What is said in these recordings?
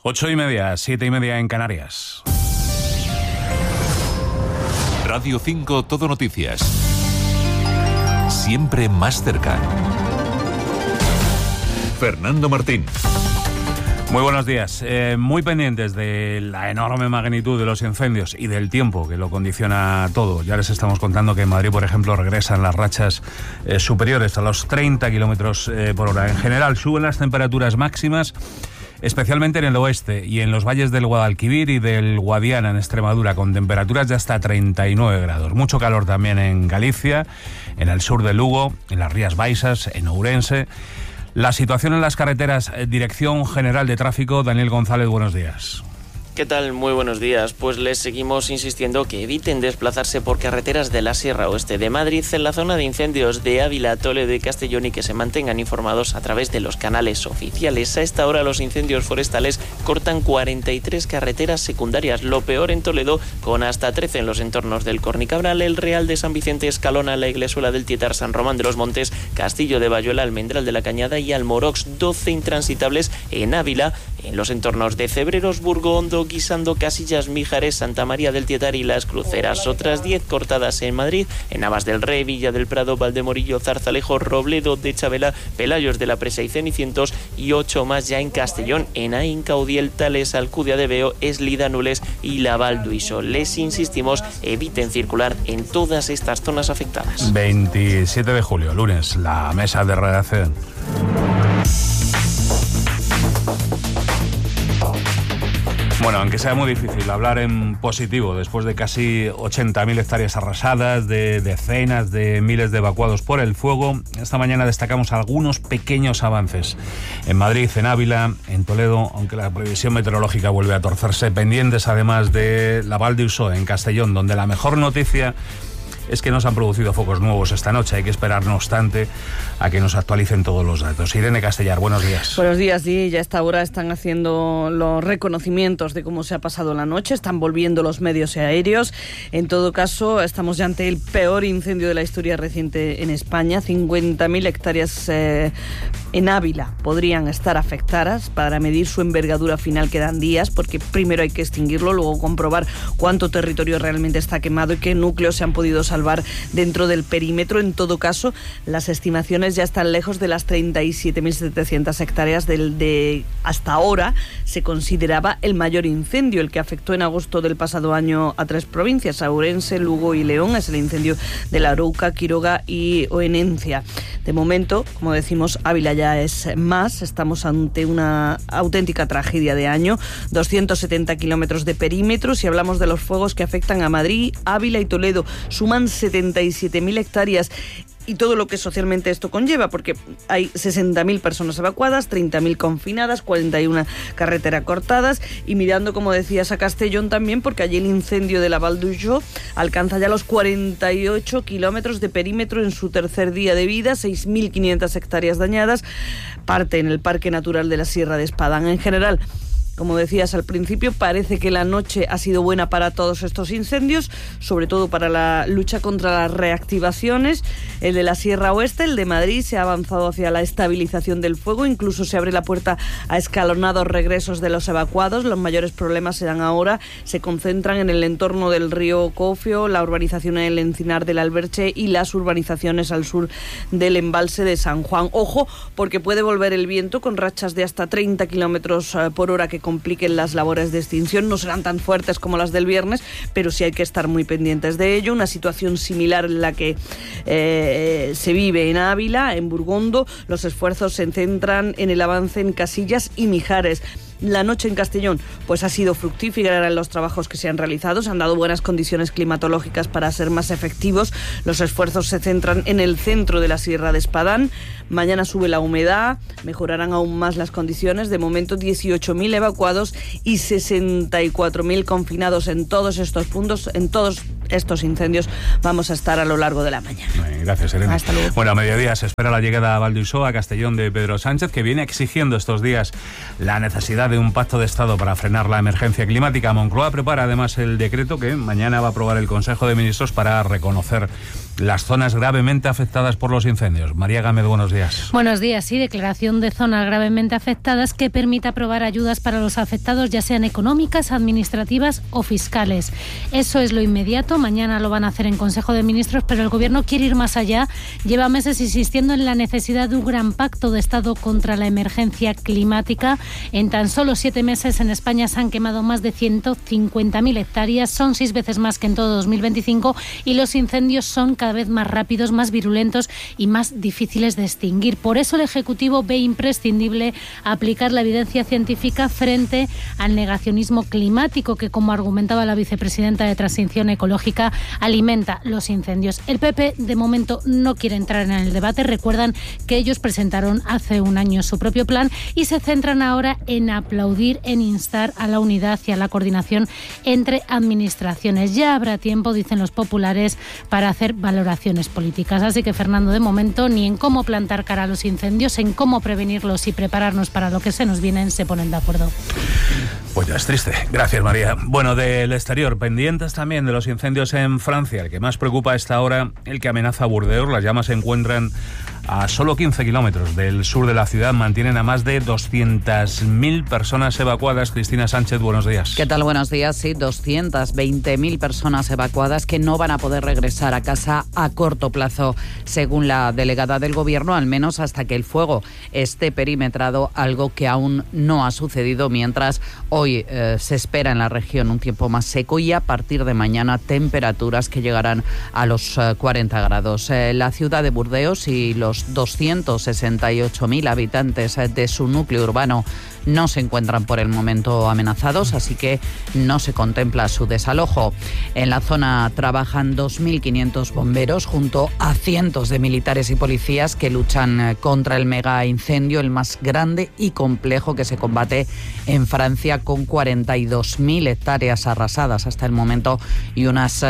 8:30, 7:30 en Canarias. Radio 5 Todo Noticias. Siempre más cerca. Fernando Martín. Muy buenos días. Muy pendientes de la enorme magnitud de los incendios y del tiempo que lo condiciona todo. Ya les estamos contando que en Madrid, por ejemplo, regresan las rachas superiores a los 30 kilómetros por hora. En general, suben las temperaturas máximas, especialmente en el oeste y en los valles del Guadalquivir y del Guadiana, en Extremadura, con temperaturas de hasta 39 grados. Mucho calor también en Galicia, en el sur de Lugo, en las Rías Baixas, en Ourense. La situación en las carreteras, Dirección General de Tráfico, Daniel González, buenos días. ¿Qué tal? Muy buenos días. Pues les seguimos insistiendo que eviten desplazarse por carreteras de la Sierra Oeste de Madrid, en la zona de incendios de Ávila, Toledo y Castellón, y que se mantengan informados a través de los canales oficiales. A esta hora los incendios forestales cortan 43 carreteras secundarias. Lo peor en Toledo, con hasta 13 en los entornos del Cornicabral, el Real de San Vicente, Escalona, la Iglesuela del Tietar, San Román de los Montes, Castillo de Bayuela, Almendral de la Cañada y Almorox. 12 intransitables en Ávila, en los entornos de Cebreros, Burgo Hondo, Guisando, Casillas, Mijares, Santa María del Tietar y Las Cruceras. Otras 10 cortadas en Madrid, en Navas del Rey, Villa del Prado, Valdemorillo, Zarzalejo, Robledo de Chabela, Pelayos de la Presa y Cenicientos, y 8 más ya en Castellón, en Aín, Caudiel, Tales, Alcudia de Veo, Eslida, Nules y Laval d'Huíxols. Les insistimos, eviten circular en todas estas zonas afectadas. 27 de julio, lunes, la mesa de redacción. Bueno, aunque sea muy difícil hablar en positivo después de casi 80.000 hectáreas arrasadas, de decenas de miles de evacuados por el fuego, esta mañana destacamos algunos pequeños avances. En Madrid, en Ávila, en Toledo, aunque la previsión meteorológica vuelve a torcerse, pendientes además de Laval d'Huíxols, en Castellón, donde la mejor noticia es que no se han producido focos nuevos esta noche. Hay que esperar, no obstante, a que nos actualicen todos los datos. Irene Castellar, buenos días. Buenos días, sí. Ya a esta hora están haciendo los reconocimientos de cómo se ha pasado la noche. Están volviendo los medios aéreos. En todo caso, estamos ya ante el peor incendio de la historia reciente en España. 50.000 hectáreas en Ávila podrían estar afectadas. Para medir su envergadura final quedan días, porque primero hay que extinguirlo, luego comprobar cuánto territorio realmente está quemado y qué núcleos se han podido salvar dentro del perímetro. En todo caso, las estimaciones ya están lejos de las 37.700 hectáreas de hasta ahora se consideraba el mayor incendio, el que afectó en agosto del pasado año a 3 provincias, a Ourense, Lugo y León. Es el incendio de La Arouca, Quiroga y Oenencia. De momento, como decimos, Ávila ya es más. Estamos ante una auténtica tragedia de año. 270 kilómetros de perímetro. Si hablamos de los fuegos que afectan a Madrid, Ávila y Toledo, suman 77.000 hectáreas. Y todo lo que socialmente esto conlleva, porque hay 60.000 personas evacuadas, 30.000 confinadas, 41 carreteras cortadas, y mirando, como decías, a Castellón también, porque allí el incendio de Laval d'Huíxols alcanza ya los 48 kilómetros de perímetro en su tercer día de vida, 6.500 hectáreas dañadas, parte en el Parque Natural de la Sierra de Espadán. En general, como decías al principio, parece que la noche ha sido buena para todos estos incendios, sobre todo para la lucha contra las reactivaciones. El de la Sierra Oeste, el de Madrid, se ha avanzado hacia la estabilización del fuego, incluso se abre la puerta a escalonados regresos de los evacuados. Los mayores problemas se concentran en el entorno del río Cofio, la urbanización en el Encinar del Alberche y las urbanizaciones al sur del embalse de San Juan. Ojo, porque puede volver el viento con rachas de hasta 30 kilómetros por hora que compliquen las labores de extinción. No serán tan fuertes como las del viernes, pero sí hay que estar muy pendientes de ello. Una situación similar en la que se vive en Ávila, en Burgondo. Los esfuerzos se centran en el avance en Casillas y Mijares. La noche en Castellón pues ha sido fructífera en los trabajos que se han realizado. Se han dado buenas condiciones climatológicas para ser más efectivos. Los esfuerzos se centran en el centro de la Sierra de Espadán. Mañana sube la humedad, mejorarán aún más las condiciones. De momento 18.000 evacuados y 64.000 confinados en todos estos puntos, en todos estos incendios vamos a estar a lo largo de la mañana. Gracias, Elena. Hasta luego. Bueno, a mediodía se espera la llegada a Valdisoa, a Castellón, de Pedro Sánchez, que viene exigiendo estos días la necesidad de un pacto de Estado para frenar la emergencia climática. Moncloa prepara además el decreto que mañana va a aprobar el Consejo de Ministros para reconocer las zonas gravemente afectadas por los incendios. María Gámez, buenos días. Buenos días. Sí, declaración de zonas gravemente afectadas que permite aprobar ayudas para los afectados, ya sean económicas, administrativas o fiscales. Eso es lo inmediato. Mañana lo van a hacer en Consejo de Ministros, pero el Gobierno quiere ir más allá. Lleva meses insistiendo en la necesidad de un gran pacto de Estado contra la emergencia climática. En tan solo 7 meses en España se han quemado más de 150.000 hectáreas. Son 6 veces más que en todo 2025 y los incendios son cada vez más rápidos, más virulentos y más difíciles de extinguir. Por eso el Ejecutivo ve imprescindible aplicar la evidencia científica frente al negacionismo climático que, como argumentaba la vicepresidenta de Transición Ecológica, alimenta los incendios. El PP de momento no quiere entrar en el debate. Recuerdan que ellos presentaron hace un año su propio plan y se centran ahora en aplaudir, en instar a la unidad y a la coordinación entre administraciones. Ya habrá tiempo, dicen los populares, para hacer valoraciones políticas. Así que, Fernando, de momento ni en cómo plantar cara a los incendios, en cómo prevenirlos y prepararnos para lo que se nos vienen, se ponen de acuerdo. Pues ya es triste. Gracias, María. Bueno, del exterior, pendientes también de los incendios en Francia. El que más preocupa a esta hora, el que amenaza a Burdeos. Las llamas se encuentran a solo 15 kilómetros del sur de la ciudad. Mantienen a más de 200.000 personas evacuadas. Cristina Sánchez, buenos días. ¿Qué tal? Buenos días. Sí, 220.000 personas evacuadas que no van a poder regresar a casa a corto plazo, según la delegada del Gobierno, al menos hasta que el fuego esté perimetrado, algo que aún no ha sucedido, mientras hoy se espera en la región un tiempo más seco y a partir de mañana temperaturas que llegarán a los 40 grados. La ciudad de Burdeos y los 268.000 habitantes de su núcleo urbano no se encuentran por el momento amenazados, así que no se contempla su desalojo. En la zona trabajan 2.500 bomberos junto a cientos de militares y policías que luchan contra el mega incendio, el más grande y complejo que se combate en Francia, con 42.000 hectáreas arrasadas hasta el momento y unas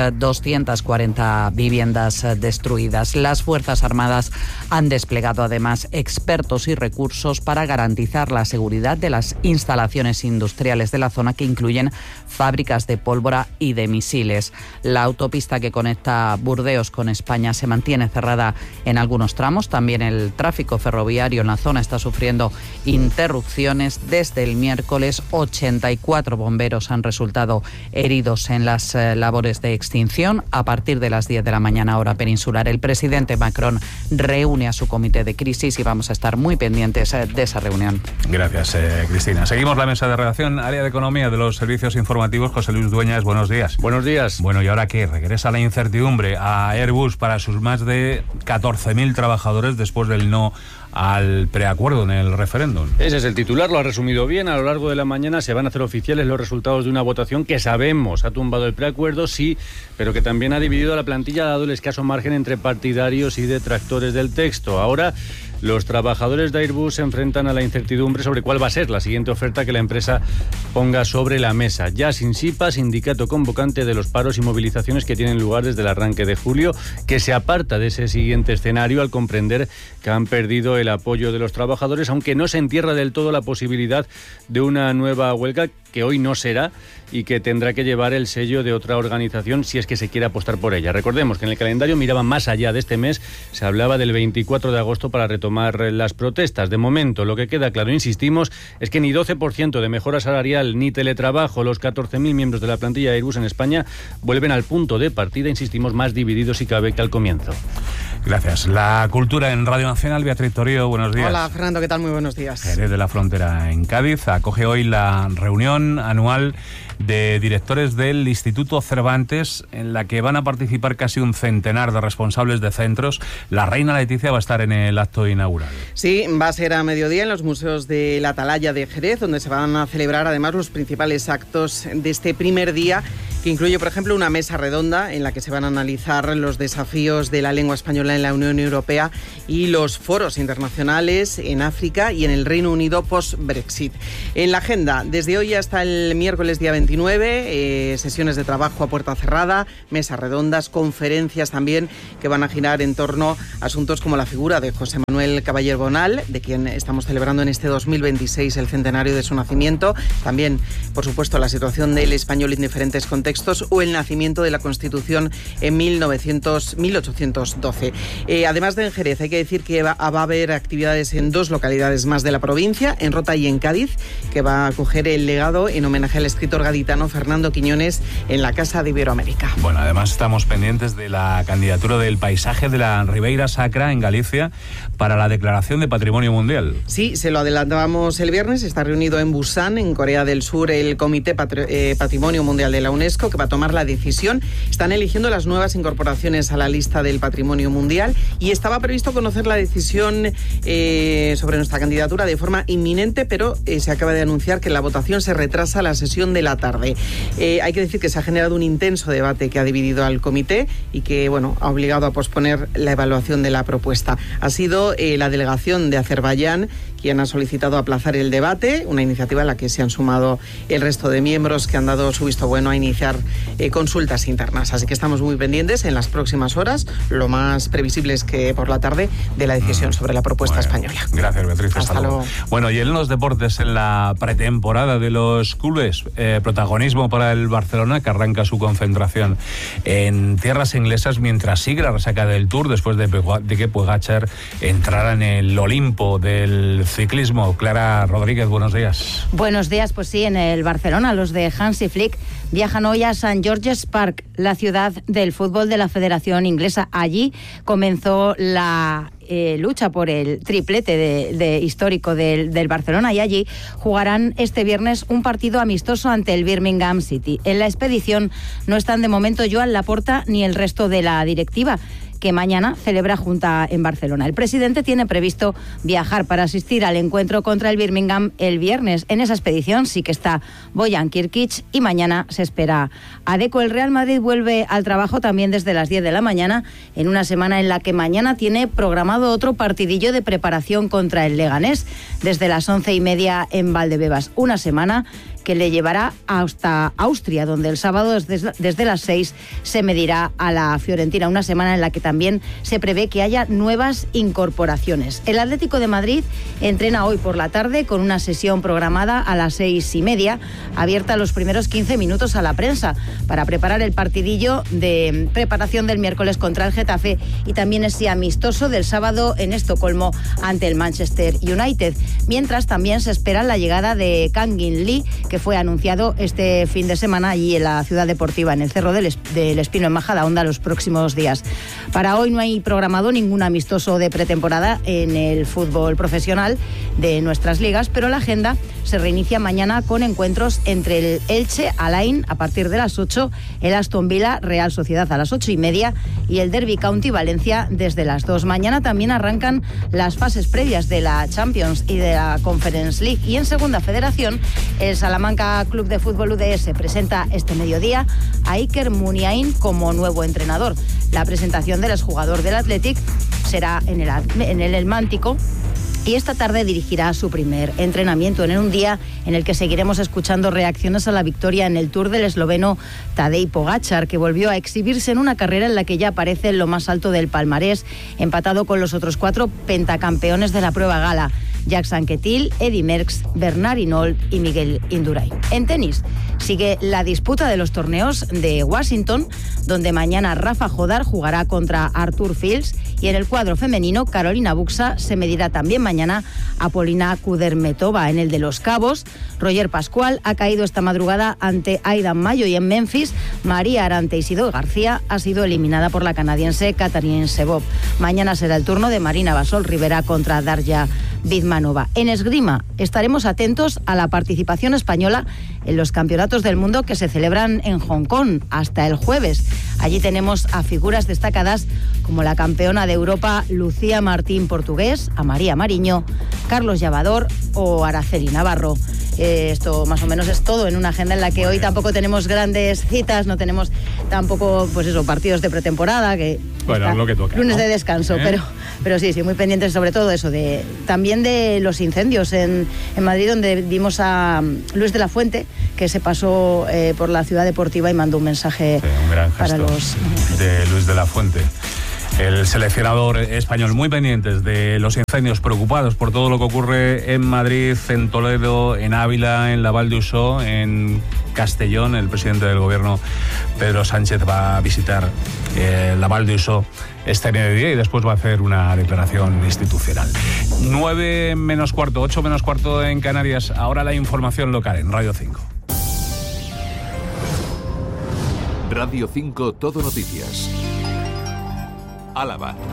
240 viviendas destruidas. Las Fuerzas Armadas han desplegado además expertos y recursos para garantizar la seguridad de las instalaciones industriales de la zona, que incluyen fábricas de pólvora y de misiles. La autopista que conecta Burdeos con España se mantiene cerrada en algunos tramos. También el tráfico ferroviario en la zona está sufriendo interrupciones. Desde el miércoles, 84 bomberos han resultado heridos en las labores de extinción. A partir de las 10 de la mañana, hora peninsular, el presidente Macron reúne a su comité de crisis y vamos a estar muy pendientes de esa reunión. Gracias, Cristina. Seguimos la mesa de redacción, área de economía de los servicios informativos. José Luis Dueñas, buenos días. Buenos días. Bueno, ¿y ahora qué? Regresa la incertidumbre a Airbus para sus más de 14.000 trabajadores después del no al preacuerdo en el referéndum. Ese es el titular, lo ha resumido bien. A lo largo de la mañana se van a hacer oficiales los resultados de una votación que sabemos ha tumbado el preacuerdo, sí, pero que también ha dividido a la plantilla, dado el escaso margen entre partidarios y detractores del texto. Ahora los trabajadores de Airbus se enfrentan a la incertidumbre sobre cuál va a ser la siguiente oferta que la empresa ponga sobre la mesa. Ya sin SIPA, sindicato convocante de los paros y movilizaciones que tienen lugar desde el arranque de julio, que se aparta de ese siguiente escenario al comprender que han perdido el apoyo de los trabajadores, aunque no se entierra del todo la posibilidad de una nueva huelga, que hoy no será y que tendrá que llevar el sello de otra organización si es que se quiere apostar por ella. Recordemos que en el calendario miraban más allá de este mes, se hablaba del 24 de agosto para retomar las protestas. De momento, lo que queda claro, insistimos, es que ni 12% de mejora salarial ni teletrabajo, los 14.000 miembros de la plantilla de Airbus en España vuelven al punto de partida, insistimos, más divididos si cabe que al comienzo. Gracias. La cultura en Radio Nacional, Beatriz Torío, buenos días. Hola, Fernando, ¿qué tal? Muy buenos días. Jerez de la Frontera, en Cádiz, acoge hoy la reunión anual de directores del Instituto Cervantes, en la que van a participar casi un centenar de responsables de centros. La reina Leticia va a estar en el acto inaugural. Sí, va a ser a mediodía en los museos de la Atalaya de Jerez, donde se van a celebrar además los principales actos de este primer día que incluye, por ejemplo, una mesa redonda en la que se van a analizar los desafíos de la lengua española en la Unión Europea y los foros internacionales en África y en el Reino Unido post-Brexit. En la agenda, desde hoy hasta el miércoles día 29, sesiones de trabajo a puerta cerrada, mesas redondas, conferencias también que van a girar en torno a asuntos como la figura de José Manuel Caballero Bonal, de quien estamos celebrando en este 2026 el centenario de su nacimiento. También, por supuesto, la situación del español en diferentes contextos o el nacimiento de la Constitución en 1812. Además de en Jerez, hay que decir que va a haber actividades en 2 localidades más de la provincia, en Rota y en Cádiz, que va a acoger el legado en homenaje al escritor gaditano Fernando Quiñones en la Casa de Iberoamérica. Bueno, además estamos pendientes de la candidatura del paisaje de la Ribeira Sacra en Galicia para la declaración de Patrimonio Mundial. Sí, se lo adelantábamos el viernes. Está reunido en Busan, en Corea del Sur, el Comité Patrimonio Mundial de la UNESCO, que va a tomar la decisión. Están eligiendo las nuevas incorporaciones a la lista del Patrimonio Mundial y estaba previsto conocer la decisión sobre nuestra candidatura de forma inminente, pero se acaba de anunciar que la votación se retrasa a la sesión de la tarde. Hay que decir que se ha generado un intenso debate que ha dividido al comité y que, bueno, ha obligado a posponer la evaluación de la propuesta. Ha sido la delegación de Azerbaiyán quien ha solicitado aplazar el debate, una iniciativa a la que se han sumado el resto de miembros que han dado su visto bueno a iniciar consultas internas. Así que estamos muy pendientes en las próximas horas, lo más previsible es que por la tarde, de la decisión sobre la propuesta española. Gracias, Beatriz. Hasta luego. Bueno, y en los deportes, en la pretemporada de los clubes, protagonismo para el Barcelona, que arranca su concentración en tierras inglesas mientras sigue la resaca del Tour después de que Pogačar entrara en el Olimpo del ciclismo. Clara Rodríguez, buenos días. Buenos días, pues sí, en el Barcelona los de Hansi Flick viajan hoy a St. George's Park, la ciudad del fútbol de la Federación Inglesa. Allí comenzó la lucha por el triplete histórico del Barcelona y allí jugarán este viernes un partido amistoso ante el Birmingham City. En la expedición no están de momento Joan Laporta ni el resto de la directiva, que mañana celebra junta en Barcelona. El presidente tiene previsto viajar para asistir al encuentro contra el Birmingham el viernes. En esa expedición sí que está Bojan Kirkic y mañana se espera a Deco. El Real Madrid vuelve al trabajo también desde las 10 de la mañana, en una semana en la que mañana tiene programado otro partidillo de preparación contra el Leganés, desde las 11:30 en Valdebebas. Una semana que le llevará hasta Austria, donde el sábado desde las 6 se medirá a la Fiorentina. Una semana en la que también se prevé que haya nuevas incorporaciones. El Atlético de Madrid entrena hoy por la tarde con una sesión programada a las 6:30, abierta los primeros 15 minutos a la prensa para preparar el partidillo de preparación del miércoles contra el Getafe y también ese amistoso del sábado en Estocolmo ante el Manchester United. Mientras también se espera la llegada de Kangin Lee, que fue anunciado este fin de semana allí en la ciudad deportiva, en el Cerro del Espino, en Majadahonda, los próximos días. Para hoy no hay programado ningún amistoso de pretemporada en el fútbol profesional de nuestras ligas, pero la agenda se reinicia mañana con encuentros entre el Elche, Alain, a partir de las 8, el Aston Villa, Real Sociedad a las 8:30 y el Derby County Valencia desde las 2. Mañana también arrancan las fases previas de la Champions y de la Conference League. Y en Segunda Federación, el Salamanca Club de Fútbol UDS presenta este mediodía a Iker Muniain como nuevo entrenador. La presentación del exjugador del Athletic será en el Elmántico y esta tarde dirigirá su primer entrenamiento en un día en el que seguiremos escuchando reacciones a la victoria en el Tour del esloveno Tadej Pogačar, que volvió a exhibirse en una carrera en la que ya aparece en lo más alto del palmarés, empatado con los otros 4 pentacampeones de la prueba gala: Jacques Anquetil, Eddy Merckx, Bernard Hinault y Miguel Indurain. En tenis sigue la disputa de los torneos de Washington, donde mañana Rafa Jodar jugará contra Arthur Fields, y en el cuadro femenino Carolina Buxa se medirá también mañana a Polina Kudermetova. En el de Los Cabos, Roger Pascual ha caído esta madrugada ante Aidan Mayo, y en Memphis María Arante Isidro García ha sido eliminada por la canadiense Katarina Sebov. Mañana será el turno de Marina Basol Rivera contra Darja Vidmanova. En esgrima estaremos atentos a la participación española en los campeonatos del mundo que se celebran en Hong Kong hasta el jueves. Allí tenemos a figuras destacadas como la campeona de Europa Lucía Martín Portugués, a María Mariño, Carlos Llavador o Araceli Navarro. Esto más o menos es todo en una agenda en la que hoy tampoco tenemos grandes citas, no tenemos tampoco, pues eso, partidos de pretemporada, que bueno, lo que toca, lunes, ¿no?, de descanso, pero sí, muy pendientes sobre todo eso, también de los incendios en Madrid, donde vimos a Luis de la Fuente, que se pasó por la ciudad deportiva y mandó un mensaje, un gran gesto para los... de Luis de la Fuente. El seleccionador español, muy pendientes de los incendios, preocupados por todo lo que ocurre en Madrid, en Toledo, en Ávila, en la Val d'Uixó, en Castellón. El presidente del gobierno, Pedro Sánchez, va a visitar la Val d'Uixó este mediodía y después va a hacer una declaración institucional. 9 menos cuarto, 8 menos cuarto en Canarias. Ahora la información local en Radio 5. Radio 5 Todo Noticias. Álava.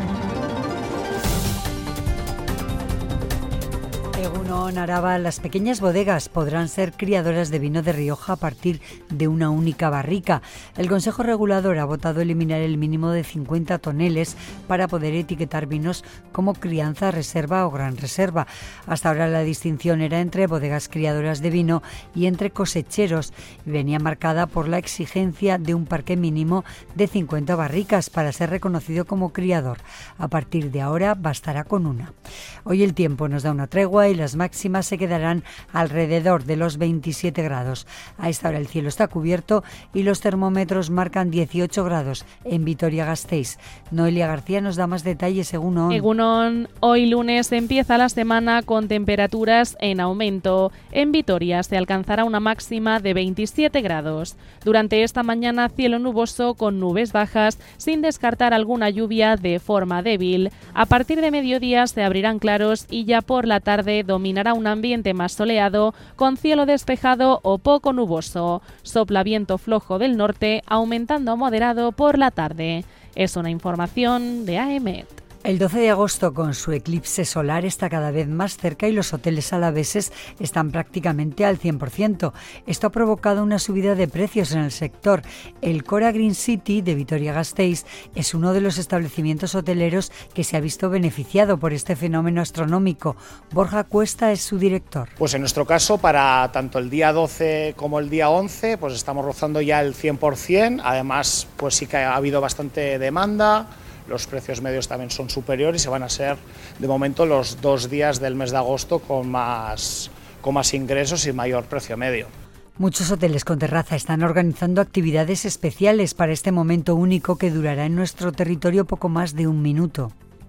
Egunon, Araba, las pequeñas bodegas podrán ser criadoras de vino de Rioja a partir de una única barrica. El Consejo Regulador ha votado eliminar el mínimo de 50 toneles para poder etiquetar vinos como crianza, reserva o gran reserva. Hasta ahora la distinción era entre bodegas criadoras de vino y entre cosecheros y venía marcada por la exigencia de un parque mínimo de 50 barricas para ser reconocido como criador. A partir de ahora bastará con una. Hoy el tiempo nos da una tregua y las máximas se quedarán alrededor de los 27 grados. A esta hora el cielo está cubierto y los termómetros marcan 18 grados en Vitoria-Gasteiz. Noelia García nos da más detalles. Egunon, hoy lunes empieza la semana con temperaturas en aumento. En Vitoria se alcanzará una máxima de 27 grados. Durante esta mañana cielo nuboso con nubes bajas, sin descartar alguna lluvia de forma débil. A partir de mediodía se abrirán claros y ya por la tarde dominará un ambiente más soleado con cielo despejado o poco nuboso. Sopla viento flojo del norte, aumentando a moderado por la tarde. Es una información de AEMET. El 12 de agosto, con su eclipse solar, está cada vez más cerca y los hoteles alaveses están prácticamente al 100%. Esto ha provocado una subida de precios en el sector. El Cora Green City de Vitoria-Gasteiz es uno de los establecimientos hoteleros que se ha visto beneficiado por este fenómeno astronómico. Borja Cuesta es su director. Pues en nuestro caso, para tanto el día 12 como el día 11, pues estamos rozando ya el 100%. Además, pues sí que ha habido bastante demanda. Los precios medios también son superiores y van a ser, de momento, los 2 días del mes de agosto con más ingresos y mayor precio medio. Muchos hoteles con terraza están organizando actividades especiales para este momento único que durará en nuestro territorio poco más de un minuto.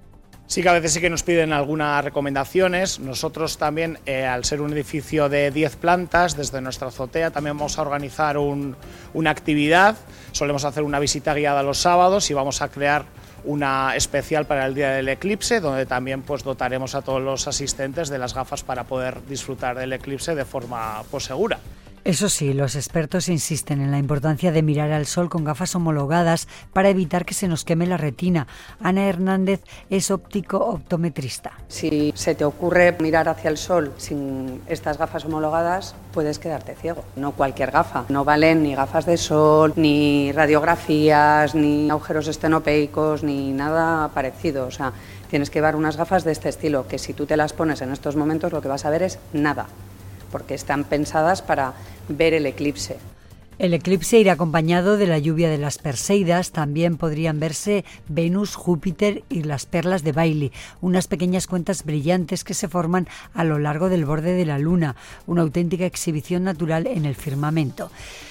Sí que a veces sí que nos piden algunas recomendaciones. Nosotros también, al ser un edificio de 10 plantas, desde nuestra azotea también vamos a organizar una actividad. Solemos hacer una visita guiada los sábados y vamos a crear una especial para el día del eclipse, donde también pues dotaremos a todos los asistentes de las gafas para poder disfrutar del eclipse de forma segura. Eso sí, los expertos insisten en la importancia de mirar al sol con gafas homologadas para evitar que se nos queme la retina. Ana Hernández es óptico-optometrista. Si se te ocurre mirar hacia el sol sin estas gafas homologadas, puedes quedarte ciego. No cualquier gafa. No valen ni gafas de sol, ni radiografías, ni agujeros estenopeicos, ni nada parecido. O sea, tienes que llevar unas gafas de este estilo, que si tú te las pones en estos momentos lo que vas a ver es nada, porque están pensadas para ver el eclipse. El eclipse irá acompañado de la lluvia de las Perseidas. También podrían verse Venus, Júpiter y las perlas de Bailey, unas pequeñas cuentas brillantes que se forman a lo largo del borde de la luna, una auténtica exhibición natural en el firmamento.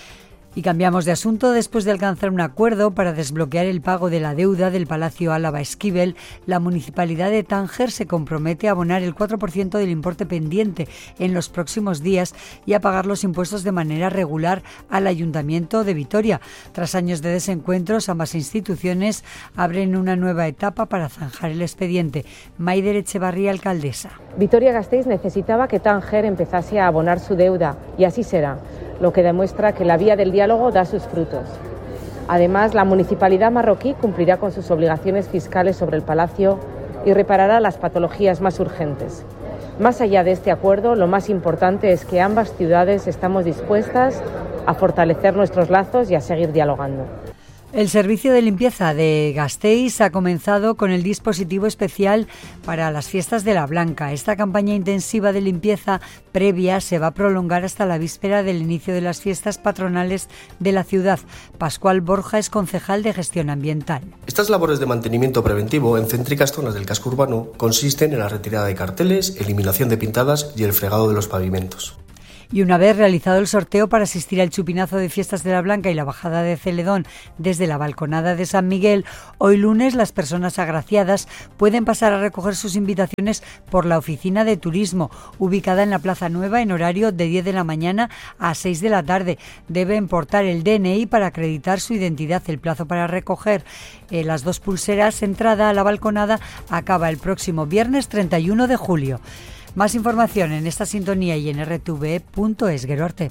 Y cambiamos de asunto. Después de alcanzar un acuerdo para desbloquear el pago de la deuda del Palacio Álava Esquivel, la Municipalidad de Tánger se compromete a abonar el 4% del importe pendiente en los próximos días y a pagar los impuestos de manera regular al Ayuntamiento de Vitoria. Tras años de desencuentros, ambas instituciones abren una nueva etapa para zanjar el expediente. Maider Echevarría, alcaldesa. Vitoria-Gasteiz necesitaba que Tánger empezase a abonar su deuda y así será, lo que demuestra que la vía del diálogo da sus frutos. Además, la municipalidad marroquí cumplirá con sus obligaciones fiscales sobre el palacio y reparará las patologías más urgentes. Más allá de este acuerdo, lo más importante es que ambas ciudades estamos dispuestas a fortalecer nuestros lazos y a seguir dialogando. El servicio de limpieza de Gasteiz ha comenzado con el dispositivo especial para las fiestas de la Blanca. Esta campaña intensiva de limpieza previa se va a prolongar hasta la víspera del inicio de las fiestas patronales de la ciudad. Pascual Borja es concejal de Gestión Ambiental. Estas labores de mantenimiento preventivo en céntricas zonas del casco urbano consisten en la retirada de carteles, eliminación de pintadas y el fregado de los pavimentos. Y una vez realizado el sorteo para asistir al chupinazo de Fiestas de la Blanca y la bajada de Celedón desde la balconada de San Miguel, hoy lunes las personas agraciadas pueden pasar a recoger sus invitaciones por la oficina de turismo, ubicada en la Plaza Nueva en horario de 10 de la mañana a 6 de la tarde. Deben portar el DNI para acreditar su identidad. El plazo para recoger las 2 pulseras entrada a la balconada acaba el próximo viernes 31 de julio. Más información en esta sintonía y en rtve.es. Gero arte.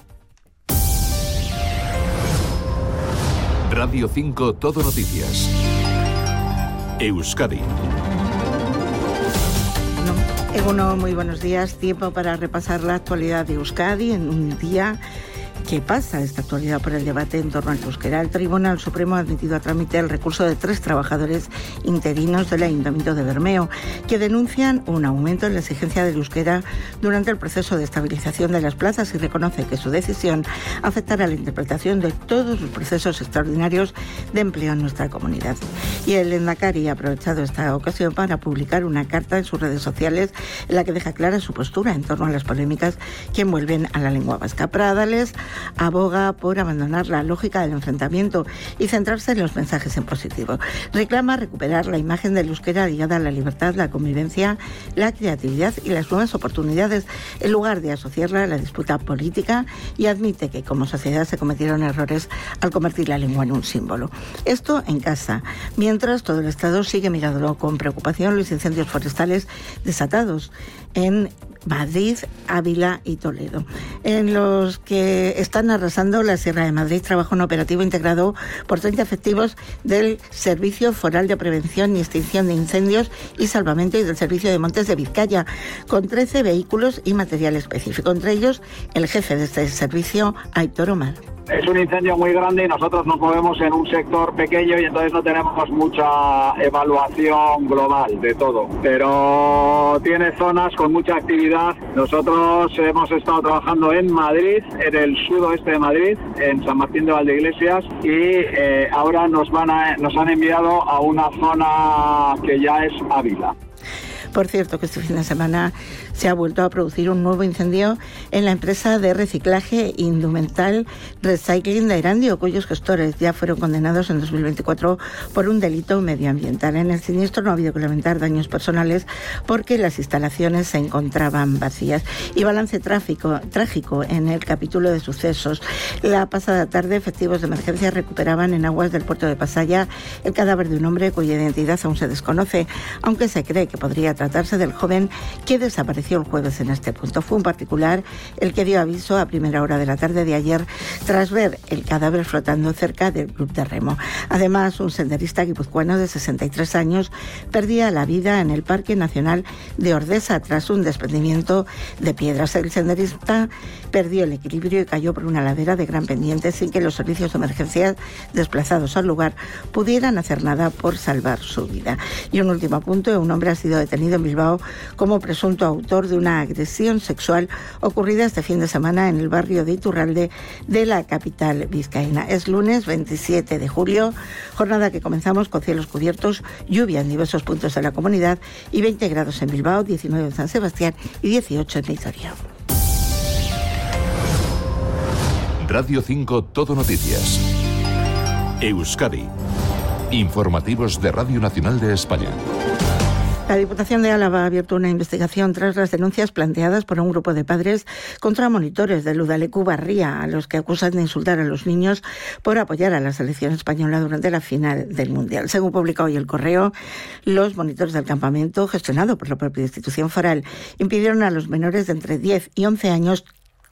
Radio 5 Todo Noticias. Euskadi. Eguno, muy buenos días. Tiempo para repasar la actualidad de Euskadi en un día que pasa esta actualidad por el debate en torno al euskera. El Tribunal Supremo ha admitido a trámite el recurso de 3 trabajadores interinos del Ayuntamiento de Bermeo que denuncian un aumento en la exigencia del euskera durante el proceso de estabilización de las plazas y reconoce que su decisión afectará la interpretación de todos los procesos extraordinarios de empleo en nuestra comunidad. Y el Lehendakari ha aprovechado esta ocasión para publicar una carta en sus redes sociales en la que deja clara su postura en torno a las polémicas que envuelven a la lengua vasca. Pradales aboga por abandonar la lógica del enfrentamiento y centrarse en los mensajes en positivo. Reclama recuperar la imagen del euskera ligada a la libertad, la convivencia, la creatividad y las nuevas oportunidades, en lugar de asociarla a la disputa política, y admite que como sociedad se cometieron errores al convertir la lengua en un símbolo. Esto en casa, mientras todo el Estado sigue mirando con preocupación los incendios forestales desatados en Madrid, Ávila y Toledo, en los que están arrasando la Sierra de Madrid. Trabaja un operativo integrado por 30 efectivos del Servicio Foral de Prevención y Extinción de Incendios y Salvamento y del Servicio de Montes de Vizcaya, con 13 vehículos y material específico, entre ellos el jefe de este servicio, Aitor Omar. Es un incendio muy grande y nosotros nos movemos en un sector pequeño y entonces no tenemos mucha evaluación global de todo, pero tiene zonas con mucha actividad. Nosotros hemos estado trabajando en Madrid, en el sudoeste de Madrid, en San Martín de Valdeiglesias, y ahora nos han enviado a una zona que ya es Ávila. Por cierto, que este fin de semana se ha vuelto a producir un nuevo incendio en la empresa de reciclaje indumental Recycling de Erandio, cuyos gestores ya fueron condenados en 2024 por un delito medioambiental. En el siniestro no ha habido que lamentar daños personales porque las instalaciones se encontraban vacías. Y balance trágico en el capítulo de sucesos. La pasada tarde, efectivos de emergencia recuperaban en aguas del puerto de Pasaya el cadáver de un hombre cuya identidad aún se desconoce, aunque se cree que podría tratarse del joven que desapareció el jueves en este punto. Fue un particular el que dio aviso a primera hora de la tarde de ayer tras ver el cadáver flotando cerca del club de remo. Además, un senderista guipuzcoano de 63 años perdía la vida en el Parque Nacional de Ordesa tras un desprendimiento de piedras. El senderista perdió el equilibrio y cayó por una ladera de gran pendiente sin que los servicios de emergencia desplazados al lugar pudieran hacer nada por salvar su vida. Y un último punto: un hombre ha sido detenido en Bilbao como presunto autor de una agresión sexual ocurrida este fin de semana en el barrio de Iturralde de la capital vizcaína. Es lunes 27 de julio, jornada que comenzamos con cielos cubiertos, lluvia en diversos puntos de la comunidad y 20 grados en Bilbao, 19 en San Sebastián y 18 en Vitoria. Radio 5 Todo Noticias. Euskadi. Informativos de Radio Nacional de España. La Diputación de Álava ha abierto una investigación tras las denuncias planteadas por un grupo de padres contra monitores del Udaleku Barría, a los que acusan de insultar a los niños por apoyar a la selección española durante la final del Mundial. Según publica hoy El Correo, los monitores del campamento, gestionado por la propia institución foral, impidieron a los menores de entre 10 y 11 años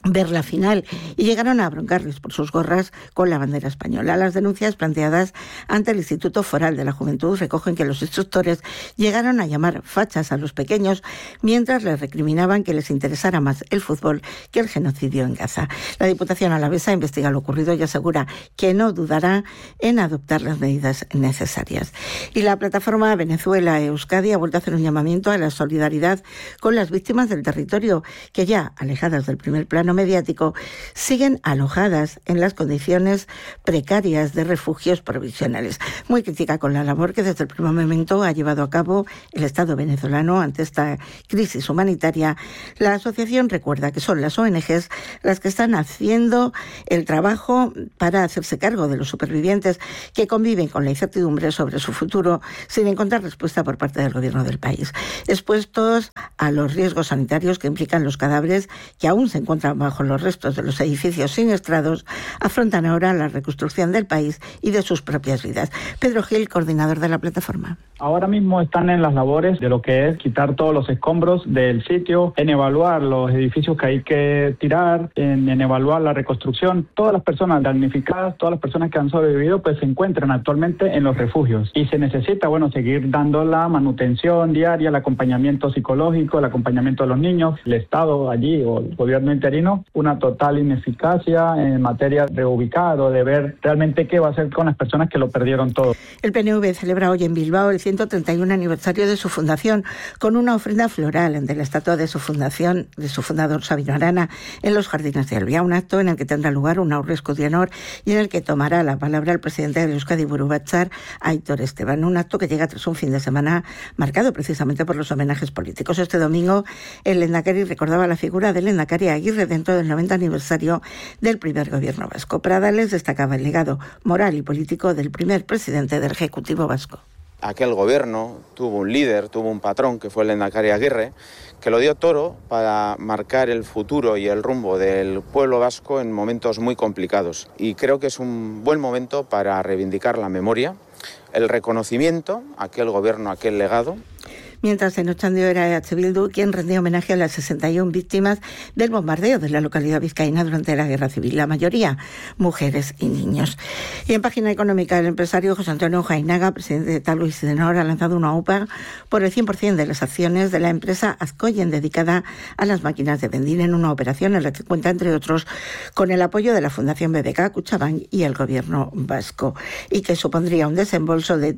ver la final y llegaron a broncarles por sus gorras con la bandera española. Las denuncias planteadas ante el Instituto Foral de la Juventud recogen que los instructores llegaron a llamar fachas a los pequeños mientras les recriminaban que les interesara más el fútbol que el genocidio en Gaza. La Diputación alavesa investiga lo ocurrido y asegura que no dudará en adoptar las medidas necesarias. Y la plataforma Venezuela-Euskadi ha vuelto a hacer un llamamiento a la solidaridad con las víctimas del territorio que ya, alejadas del primer plano mediático, siguen alojadas en las condiciones precarias de refugios provisionales. Muy crítica con la labor que desde el primer momento ha llevado a cabo el Estado venezolano ante esta crisis humanitaria, la asociación recuerda que son las ONGs las que están haciendo el trabajo para hacerse cargo de los supervivientes que conviven con la incertidumbre sobre su futuro sin encontrar respuesta por parte del gobierno del país. Expuestos a los riesgos sanitarios que implican los cadáveres que aún se encuentran bajo los restos de los edificios siniestrados, afrontan ahora la reconstrucción del país y de sus propias vidas. Pedro Gil, coordinador de la plataforma. Ahora mismo están en las labores de lo que es quitar todos los escombros del sitio, en evaluar los edificios que hay que tirar, en evaluar la reconstrucción. Todas las personas damnificadas, todas las personas que han sobrevivido, pues se encuentran actualmente en los refugios. Y se necesita, seguir dando la manutención diaria, el acompañamiento psicológico, el acompañamiento de los niños. El Estado allí, o el gobierno interino, una total ineficacia en materia de ubicar o de ver realmente qué va a hacer con las personas que lo perdieron todo. El PNV celebra hoy en Bilbao el 131 aniversario de su fundación con una ofrenda floral de la estatua de su fundación, de su fundador Sabino Arana, en los jardines de Albia, un acto en el que tendrá lugar un aurresku de honor y en el que tomará la palabra el presidente de Euskadi Buru Batzar, Aitor Esteban, un acto que llega tras un fin de semana marcado precisamente por los homenajes políticos. Este domingo el lehendakari recordaba la figura del lehendakari Aguirre dentro del 90 aniversario del primer gobierno vasco. Pradales destacaba el legado moral y político del primer presidente del Ejecutivo vasco. Aquel gobierno tuvo un líder, tuvo un patrón, que fue el lehendakari Aguirre, que lo dio todo para marcar el futuro y el rumbo del pueblo vasco en momentos muy complicados. Y creo que es un buen momento para reivindicar la memoria, el reconocimiento a aquel gobierno, a aquel legado. Mientras en Ochandio era EH Bildu quien rendía homenaje a las 61 víctimas del bombardeo de la localidad vizcaína durante la Guerra Civil, la mayoría mujeres y niños. Y en página económica, el empresario José Antonio Jainaga, presidente de Talgo y Sidenor, ha lanzado una OPA por el 100% de las acciones de la empresa Azcoyen, dedicada a las máquinas de vending, en una operación en la que cuenta, entre otros, con el apoyo de la Fundación BBK, Kutxabank y el Gobierno vasco, y que supondría un desembolso de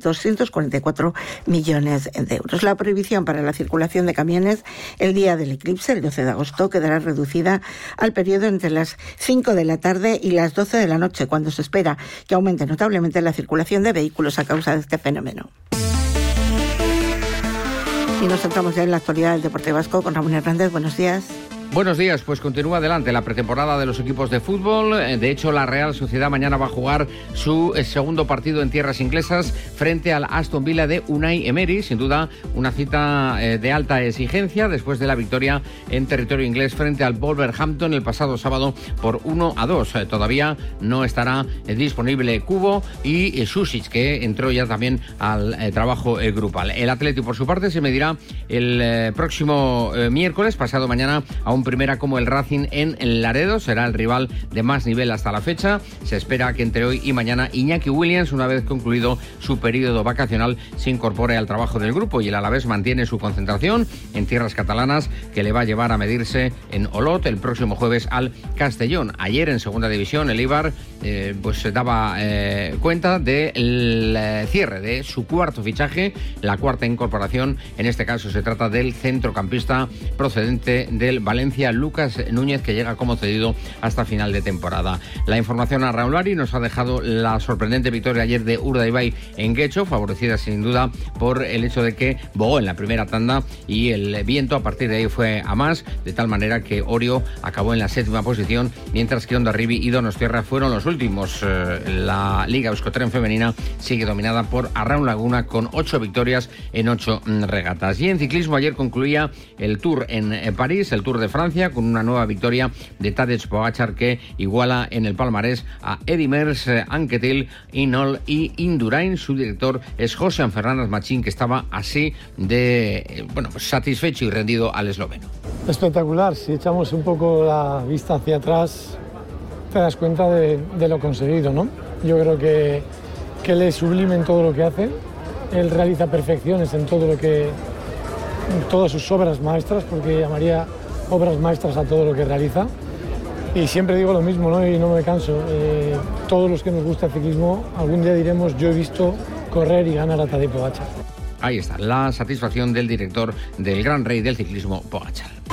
244 millones de euros. La prohibición para la circulación de camiones el día del eclipse, el 12 de agosto, quedará reducida al periodo entre las 5 de la tarde y las 12 de la noche, cuando se espera que aumente notablemente la circulación de vehículos a causa de este fenómeno. Y nos centramos ya en la actualidad del deporte vasco con Ramón Hernández. Buenos días. Buenos días, pues continúa adelante la pretemporada de los equipos de fútbol. De hecho, la Real Sociedad mañana va a jugar su segundo partido en tierras inglesas frente al Aston Villa de Unai Emery. Sin duda, una cita de alta exigencia después de la victoria en territorio inglés frente al Wolverhampton el pasado sábado por 1-2. Todavía no estará disponible Kubo y Susic, que entró ya también al trabajo grupal. El Athletic, por su parte, se medirá el próximo miércoles, pasado mañana, a un primera como el Racing en Laredo. Será el rival de más nivel hasta la fecha. Se espera que entre hoy y mañana Iñaki Williams, una vez concluido su periodo vacacional, se incorpore al trabajo del grupo, y el Alavés mantiene su concentración en tierras catalanas, que le va a llevar a medirse en Olot el próximo jueves al Castellón. Ayer, en segunda división, el Eibar pues daba cuenta del cierre de su cuarto fichaje, la cuarta incorporación. En este caso se trata del centrocampista procedente del Valencia, Lucas Núñez, que llega como cedido hasta final de temporada. La información a Raúl Ari nos ha dejado la sorprendente victoria ayer de Urdaibai en Guecho, favorecida sin duda por el hecho de que bogó en la primera tanda y el viento a partir de ahí fue a más, de tal manera que Orio acabó en la 7ª posición, mientras que Hondarribia y Donostiarra fueron los últimos. La Liga Euskotren femenina sigue dominada por Arraun Laguna con 8 victorias en 8 regatas. Y en ciclismo, ayer concluía el Tour en París, el Tour de Francia, con una nueva victoria de Tadej Pogačar que iguala en el palmarés a Eddy Merckx, Anquetil, Hinault y Indurain. Su director es José Fernández Machín, que estaba así de satisfecho y rendido al esloveno. Espectacular. Si echamos un poco la vista hacia atrás, te das cuenta de lo conseguido, ¿no? Yo creo que él es sublime en todo lo que hace. Él realiza perfecciones en todas sus obras maestras, porque llamaría obras maestras a todo lo que realiza. Y siempre digo lo mismo, ¿no? Y no me canso. Todos los que nos gusta el ciclismo, algún día diremos: yo he visto correr y ganar a Tadej Pogačar. Ahí está, la satisfacción del director del Gran Rey del ciclismo, Pogačar.